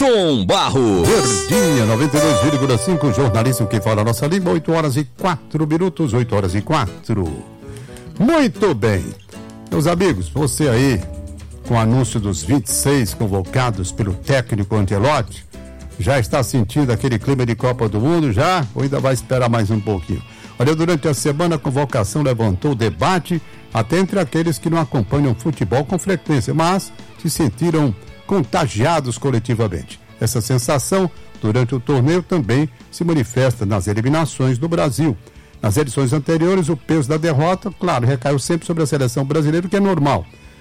Tom Barros. Verdinha, 92,5, jornalismo que fala a nossa língua, 8 horas e 4 minutos, 8 horas e 4. Muito bem. Meus amigos, você aí, com o anúncio dos 26 convocados pelo técnico Ancelotti, já está sentindo aquele clima de Copa do Mundo já? Ou ainda vai esperar mais um pouquinho? Olha, durante a semana a convocação levantou debate até entre aqueles que não acompanham futebol com frequência, mas se sentiram contagiados coletivamente. Essa sensação, durante o torneio, também se manifesta nas eliminações do Brasil. Nas edições anteriores, o peso da derrota, claro, recaiu sempre sobre a seleção brasileira, o que é normal.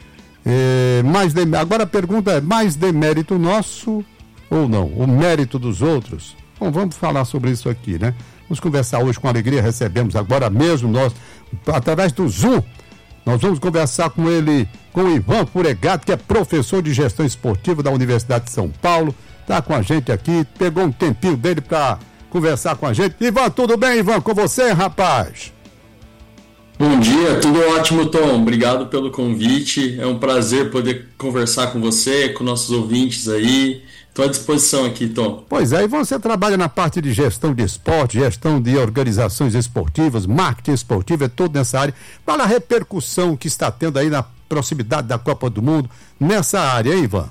Agora a pergunta é, mais demérito nosso ou não? O mérito dos outros? Bom, vamos falar sobre isso aqui, né? Vamos conversar hoje com alegria, recebemos agora mesmo, nós, através do Zoom, nós vamos conversar com ele, com o Ivan Furegato, que é professor de gestão esportiva da Universidade de São Paulo, está com a gente aqui, pegou um tempinho dele para conversar com a gente. Ivan, tudo bem, Ivan, com você, rapaz? Bom dia, tudo ótimo, Tom. Obrigado pelo convite. É um prazer poder conversar com você, com nossos ouvintes aí. Estou à disposição aqui, Tom. Pois é, e você trabalha na parte de gestão de esporte, gestão de organizações esportivas, marketing esportivo, é tudo nessa área. Qual a repercussão que está tendo aí na proximidade da Copa do Mundo nessa área, hein, Ivan?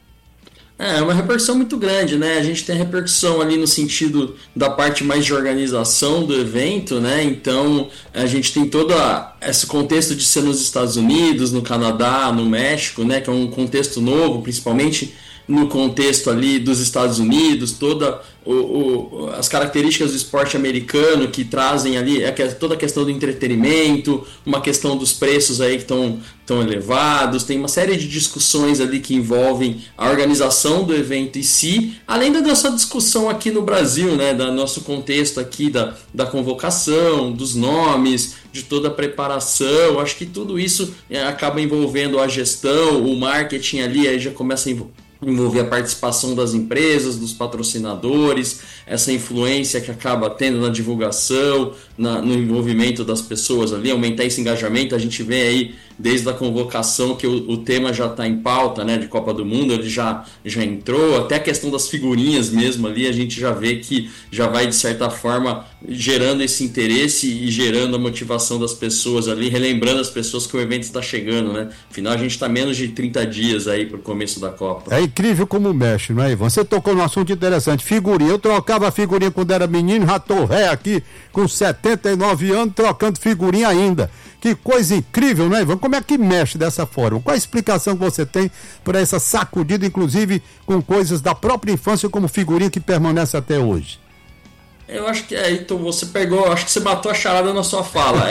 É uma repercussão muito grande, né? A gente tem repercussão ali no sentido da parte mais de organização do evento, né? Então, a gente tem todo esse contexto de ser nos Estados Unidos, no Canadá, no México, né? Que é um contexto novo, principalmente no contexto ali dos Estados Unidos, toda as características do esporte americano que trazem ali toda a questão do entretenimento, uma questão dos preços aí que estão elevados, tem uma série de discussões ali que envolvem a organização do evento em si, além da nossa discussão aqui no Brasil, né, do nosso contexto aqui da convocação, dos nomes, de toda a preparação. Acho que tudo isso acaba envolvendo a gestão, o marketing ali, aí já começa a envolver a participação das empresas, dos patrocinadores, essa influência que acaba tendo na divulgação, no envolvimento das pessoas ali, aumentar esse engajamento. A gente vê aí desde a convocação que o tema já está em pauta, né, de Copa do Mundo, ele já entrou, até a questão das figurinhas mesmo ali, a gente já vê que já vai de certa forma gerando esse interesse e gerando a motivação das pessoas ali, relembrando as pessoas que o evento está chegando, né? Afinal, a gente está menos de 30 dias aí para o começo da Copa. É incrível como mexe, não é, Ivan? Você tocou num assunto interessante, figurinha. Eu trocava figurinha quando era menino, já tô ré aqui com 79 anos trocando figurinha ainda. Que coisa incrível, não é, Ivan? Como é que mexe dessa forma? Qual a explicação que você tem por essa sacudida, inclusive com coisas da própria infância como figurinha que permanece até hoje? Eu acho que então você pegou, acho que você matou a charada na sua fala.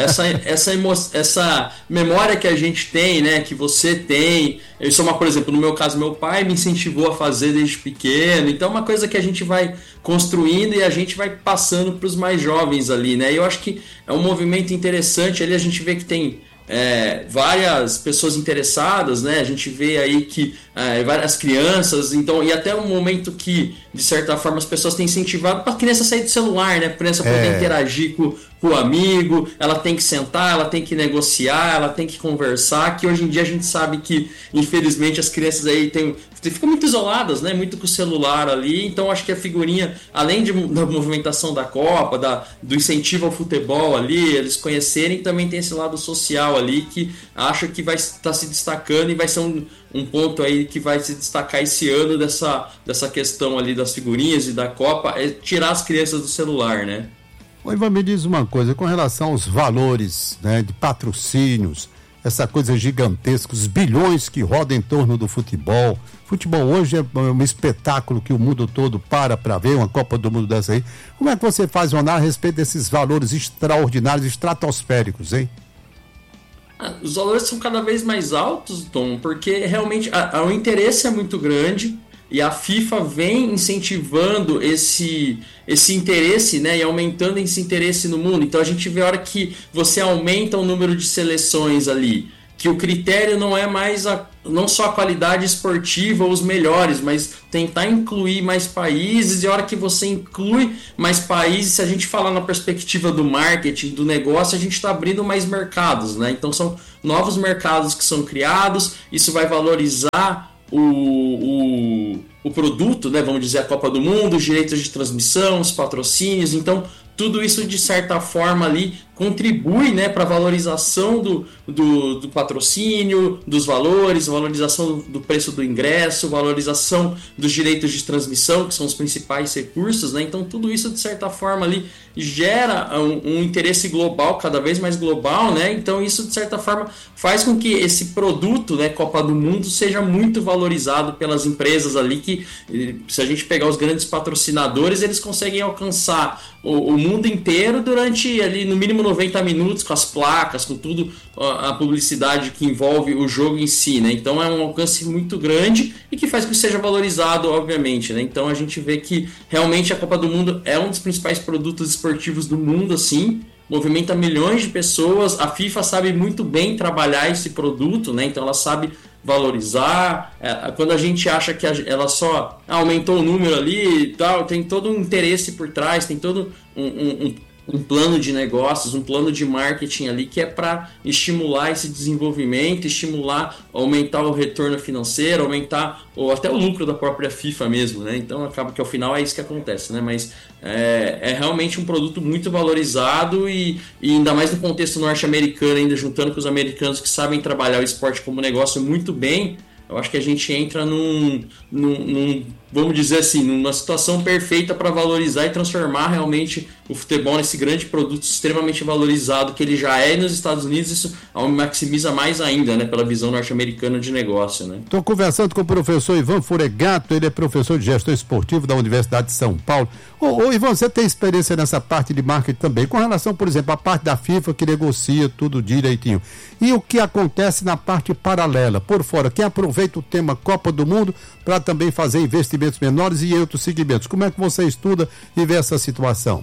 Essa memória que a gente tem, né, que você tem. Por exemplo, no meu caso, meu pai me incentivou a fazer desde pequeno. Então é uma coisa que a gente vai construindo e a gente vai passando para os mais jovens ali, né? E eu acho que é um movimento interessante. Ali a gente vê que tem várias pessoas interessadas, né? A gente vê aí que várias crianças, então, e até um momento que, de certa forma, as pessoas têm incentivado para a criança sair do celular, né? Para a criança poder interagir com o amigo, ela tem que sentar, ela tem que negociar, ela tem que conversar, que hoje em dia a gente sabe que, infelizmente, as crianças aí ficam muito isoladas, né? Muito com o celular ali, então acho que a figurinha, além da movimentação da Copa, do incentivo ao futebol ali, eles conhecerem, também tem esse lado social ali, que acho que vai estar se destacando e vai ser um ponto aí que vai se destacar esse ano dessa questão ali das figurinhas e da Copa, é tirar as crianças do celular, né? Ô, Ivan, me diz uma coisa, com relação aos valores, né, de patrocínios, essa coisa gigantesca, os bilhões que rodam em torno do futebol. Futebol hoje é um espetáculo que o mundo todo para ver, uma Copa do Mundo dessa aí. Como é que você faz uma análise a respeito desses valores extraordinários, estratosféricos, hein? Os valores são cada vez mais altos, Tom, porque realmente o interesse é muito grande e a FIFA vem incentivando esse interesse, né, e aumentando esse interesse no mundo. Então a gente vê a hora que você aumenta o número de seleções ali, que o critério não é mais não só a qualidade esportiva ou os melhores, mas tentar incluir mais países, e a hora que você inclui mais países, se a gente falar na perspectiva do marketing, do negócio, a gente está abrindo mais mercados, né? Então são novos mercados que são criados, isso vai valorizar o produto, né, vamos dizer, a Copa do Mundo, os direitos de transmissão, os patrocínios. Então, tudo isso, de certa forma, ali contribui, né, para a valorização do patrocínio, dos valores, valorização do preço do ingresso, valorização dos direitos de transmissão, que são os principais recursos, né? Então, tudo isso, de certa forma, ali gera um interesse global, cada vez mais global, né? Então, isso, de certa forma, faz com que esse produto, né, Copa do Mundo, seja muito valorizado pelas empresas ali, que, se a gente pegar os grandes patrocinadores, eles conseguem alcançar o mundo inteiro durante, ali, no mínimo 90 minutos, com as placas, com tudo, a publicidade que envolve o jogo em si, né? Então, é um alcance muito grande e que faz com que seja valorizado, obviamente, né? Então, a gente vê que, realmente, a Copa do Mundo é um dos principais produtos esportivos do mundo, assim, movimenta milhões de pessoas. A FIFA sabe muito bem trabalhar esse produto, né? Então ela sabe valorizar. Quando a gente acha que ela só aumentou o número ali e tal, tem todo um interesse por trás, tem todo um plano de negócios, um plano de marketing ali que é para estimular esse desenvolvimento, estimular, aumentar o retorno financeiro, aumentar ou até o lucro da própria FIFA mesmo, né? Então acaba que ao final é isso que acontece, né? Mas é realmente um produto muito valorizado e ainda mais no contexto norte-americano, ainda juntando com os americanos que sabem trabalhar o esporte como negócio muito bem. Eu acho que a gente entra vamos dizer assim, numa situação perfeita para valorizar e transformar realmente o futebol nesse grande produto extremamente valorizado que ele já é nos Estados Unidos. Isso maximiza mais ainda, né, pela visão norte-americana de negócio, né? Estou conversando com o professor Ivan Furegato, ele é professor de gestão esportivo da Universidade de São Paulo. Ô Ivan, você tem experiência nessa parte de marketing também, com relação, por exemplo, à parte da FIFA que negocia tudo direitinho. E o que acontece na parte paralela, por fora, quem aproveita o tema Copa do Mundo para também fazer investimentos menores e outros segmentos. Como é que você estuda e vê essa situação?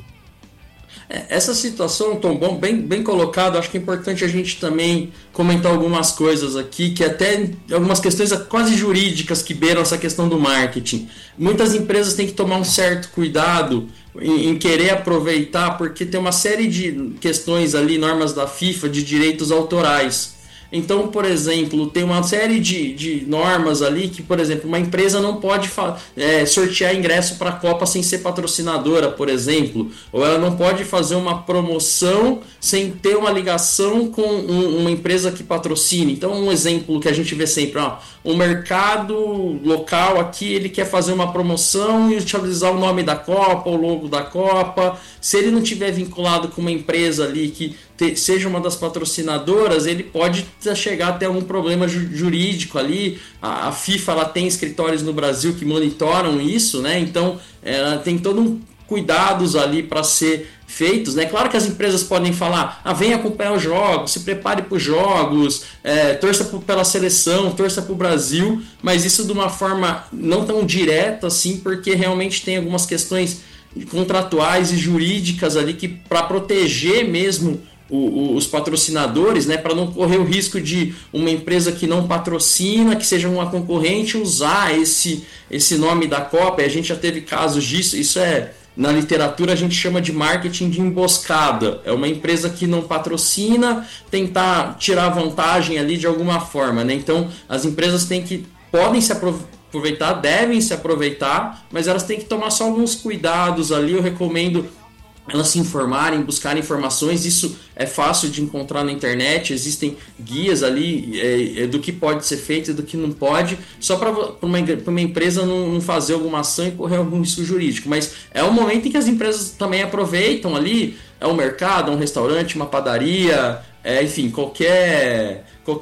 Essa situação, Tom, bem colocado. Acho que é importante a gente também comentar algumas coisas aqui, que até algumas questões quase jurídicas que beiram essa questão do marketing. Muitas empresas têm que tomar um certo cuidado em querer aproveitar, porque tem uma série de questões ali, normas da FIFA, de direitos autorais. Então, por exemplo, tem uma série de normas ali que, por exemplo, uma empresa não pode sortear ingresso para a Copa sem ser patrocinadora, por exemplo, ou ela não pode fazer uma promoção sem ter uma ligação com uma empresa que patrocine. Então, um exemplo que a gente vê sempre, um mercado local aqui, ele quer fazer uma promoção e utilizar o nome da Copa, o logo da Copa. Se ele não tiver vinculado com uma empresa ali que seja uma das patrocinadoras, ele pode chegar até algum problema jurídico ali. A FIFA, ela tem escritórios no Brasil que monitoram isso, né? Então ela tem todo um cuidados ali para ser feitos, né? Claro que as empresas podem falar, venha acompanhar os jogos, se prepare para os jogos, torça pela seleção, torça para o Brasil, mas isso de uma forma não tão direta assim, porque realmente tem algumas questões contratuais e jurídicas ali que, para proteger mesmo os patrocinadores, né, para não correr o risco de uma empresa que não patrocina, que seja uma concorrente, usar esse nome da Copa. E a gente já teve casos disso. Isso na literatura a gente chama de marketing de emboscada. É uma empresa que não patrocina tentar tirar vantagem ali de alguma forma, né? Então as empresas podem se aproveitar, devem se aproveitar, mas elas têm que tomar só alguns cuidados ali. Eu recomendo elas se informarem, buscarem informações. Isso é fácil de encontrar na internet, existem guias ali do que pode ser feito e do que não pode, só para uma empresa não fazer alguma ação e correr algum risco jurídico. Mas é um momento em que as empresas também aproveitam ali, um mercado, um restaurante, uma padaria, enfim, qualquer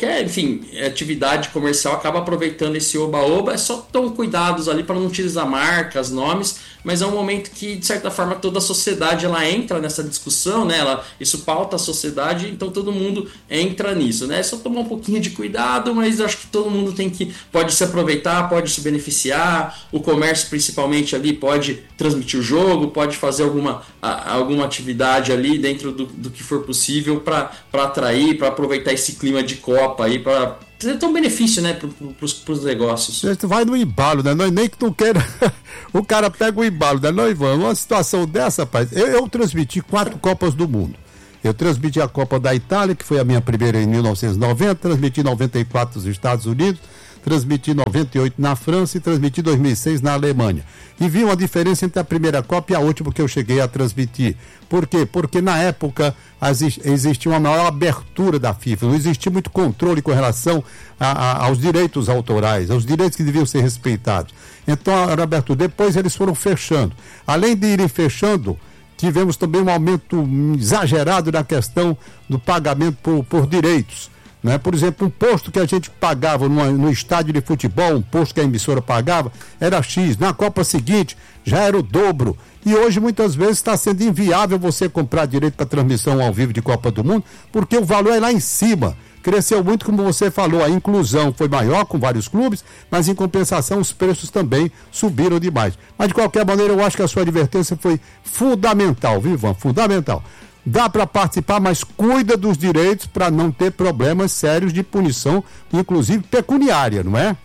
atividade comercial acaba aproveitando esse oba-oba. É só tomar cuidados ali para não utilizar marcas, nomes, mas é um momento que, de certa forma, toda a sociedade ela entra nessa discussão, né? Isso pauta a sociedade, então todo mundo entra nisso, né? É só tomar um pouquinho de cuidado, mas eu acho que todo mundo pode se aproveitar, pode se beneficiar. O comércio, principalmente, ali pode transmitir o jogo, pode fazer alguma atividade ali dentro do que for possível para atrair, para aproveitar esse clima de Copa aí, para ter um benefício, né, para os negócios. Você vai no embalo, né? Não, nem que tu queira. O cara pega o embalo, né? Não, Ivan, uma situação dessa, rapaz. Eu transmiti 4 Copas do Mundo. Eu transmiti a Copa da Itália, que foi a minha primeira em 1990, transmiti em 94 nos Estados Unidos, transmiti 98 na França e transmiti 2006 na Alemanha. E vi uma diferença entre a primeira Copa e a última que eu cheguei a transmitir. Por quê? Porque na época existia uma maior abertura da FIFA, não existia muito controle com relação aos direitos autorais, aos direitos que deviam ser respeitados. Então era abertura. Depois eles foram fechando. Além de irem fechando, tivemos também um aumento exagerado na questão do pagamento por direitos. Né? Por exemplo, um posto que a gente pagava no estádio de futebol, um posto que a emissora pagava, era X. Na Copa seguinte, já era o dobro. E hoje, muitas vezes, está sendo inviável você comprar direito para transmissão ao vivo de Copa do Mundo, porque o valor é lá em cima. Cresceu muito, como você falou, a inclusão foi maior com vários clubes, mas em compensação os preços também subiram demais. Mas de qualquer maneira eu acho que a sua advertência foi fundamental, viu, Ivan? Fundamental. Dá para participar, mas cuida dos direitos para não ter problemas sérios de punição, inclusive pecuniária, não é?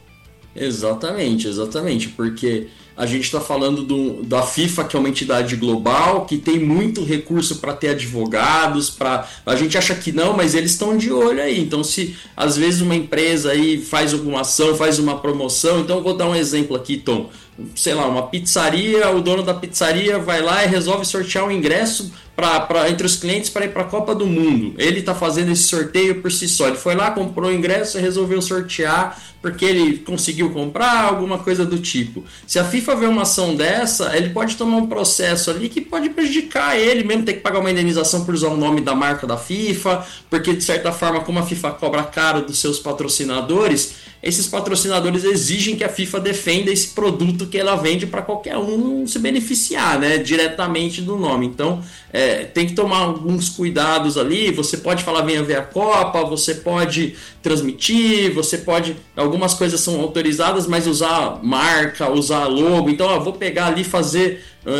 Exatamente, porque a gente está falando da FIFA, que é uma entidade global, que tem muito recurso para ter advogados, a gente acha que não, mas eles estão de olho aí. Então, se às vezes uma empresa aí faz alguma ação, faz uma promoção, então eu vou dar um exemplo aqui, Tom. Sei lá, uma pizzaria, o dono da pizzaria vai lá e resolve sortear um ingresso entre os clientes para ir para a Copa do Mundo. Ele está fazendo esse sorteio por si só. Ele foi lá, comprou o ingresso e resolveu sortear porque ele conseguiu comprar, alguma coisa do tipo. Se a FIFA vê uma ação dessa, ele pode tomar um processo ali que pode prejudicar ele, mesmo ter que pagar uma indenização por usar o nome da marca da FIFA, porque de certa forma, como a FIFA cobra caro dos seus patrocinadores, esses patrocinadores exigem que a FIFA defenda esse produto que ela vende para qualquer um se beneficiar, né, diretamente do nome. Então, tem que tomar alguns cuidados ali. Você pode falar, venha ver a Copa, você pode transmitir, você pode... Algumas coisas são autorizadas, mas usar marca, usar logo. Então, eu vou pegar ali e fazer...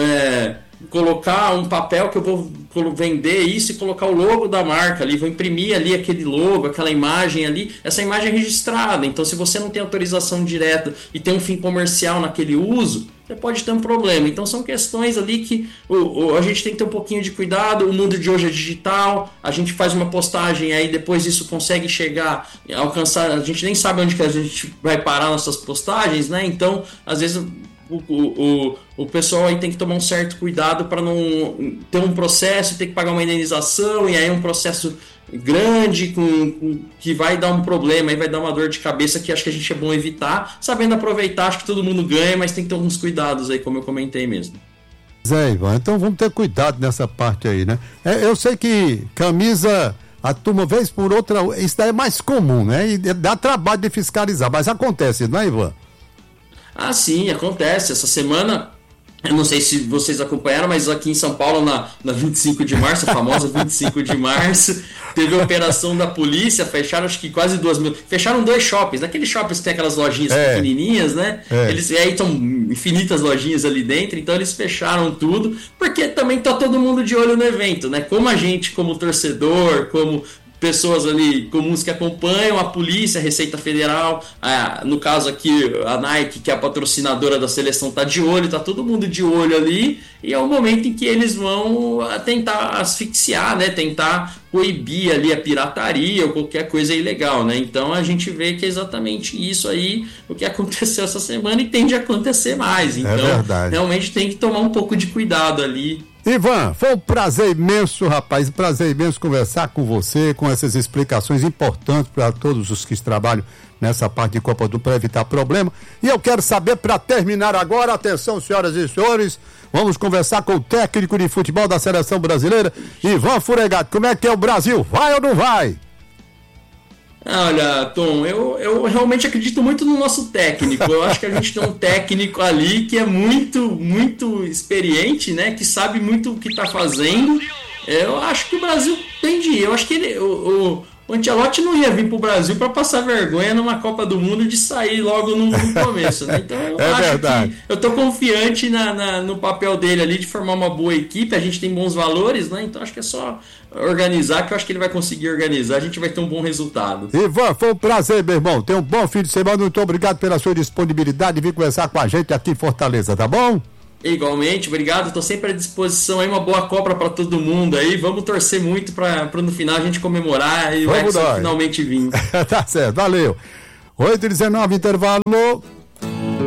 colocar um papel que eu vou vender isso e colocar o logo da marca ali, vou imprimir ali aquele logo, aquela imagem ali, essa imagem é registrada. Então, se você não tem autorização direta e tem um fim comercial naquele uso, você pode ter um problema. Então, são questões ali que a gente tem que ter um pouquinho de cuidado. O mundo de hoje é digital, a gente faz uma postagem aí, depois isso consegue chegar, alcançar, a gente nem sabe onde que a gente vai parar nossas postagens, né? Então, às vezes... O pessoal aí tem que tomar um certo cuidado para não ter um processo, ter que pagar uma indenização, e aí um processo grande que vai dar um problema, aí vai dar uma dor de cabeça que acho que a gente é bom evitar. Sabendo aproveitar, acho que todo mundo ganha, mas tem que ter alguns cuidados aí, como eu comentei mesmo. Ivan, então vamos ter cuidado nessa parte aí, né? Eu sei que camisa, a turma vez por outra, isso daí é mais comum, né? E dá trabalho de fiscalizar, mas acontece, não é, Ivan? Ah, sim, acontece. Essa semana, eu não sei se vocês acompanharam, mas aqui em São Paulo, na 25 de março, a famosa 25 de março, teve a operação da polícia, fecharam acho que quase 2.000. Fecharam 2 shoppings. Naqueles shoppings tem aquelas lojinhas pequenininhas, né? Aí são infinitas lojinhas ali dentro, então eles fecharam tudo, porque também tá todo mundo de olho no evento, né? Como a gente, como torcedor, como... pessoas ali comuns que acompanham, a polícia, a Receita Federal, no caso aqui a Nike, que é a patrocinadora da seleção, tá de olho, tá todo mundo de olho ali, e é o momento em que eles vão tentar asfixiar, né, tentar coibir ali a pirataria ou qualquer coisa ilegal, né? Então a gente vê que é exatamente isso aí o que aconteceu essa semana e tende a acontecer mais. Então realmente tem que tomar um pouco de cuidado ali. Ivan, foi um prazer imenso, rapaz, prazer imenso conversar com você, com essas explicações importantes para todos os que trabalham nessa parte de Copa do Mundo para evitar problema. E eu quero saber, para terminar agora, atenção, senhoras e senhores, vamos conversar com o técnico de futebol da Seleção Brasileira, Ivan Furegatti. Como é que é o Brasil? Vai ou não vai? Olha, Tom, eu realmente acredito muito no nosso técnico. Eu acho que a gente tem um técnico ali que é muito experiente, né? Que sabe muito o que está fazendo. Eu acho que o Brasil tem de ir. Eu acho que o Ancelotti não ia vir para o Brasil para passar vergonha numa Copa do Mundo de sair logo no começo, né? Então eu acho verdade. Que eu estou confiante no papel dele ali de formar uma boa equipe. A gente tem bons valores, né? Então acho que é só organizar, que eu acho que ele vai conseguir organizar. A gente vai ter um bom resultado. Ivan, foi um prazer, meu irmão. Tenha um bom fim de semana. Muito obrigado pela sua disponibilidade de vir conversar com a gente aqui em Fortaleza, tá bom? Igualmente, obrigado, estou sempre à disposição aí, uma boa Copa para todo mundo aí, vamos torcer muito para no final a gente comemorar e o Hexa finalmente vir. Tá certo, valeu. 8h19, intervalo.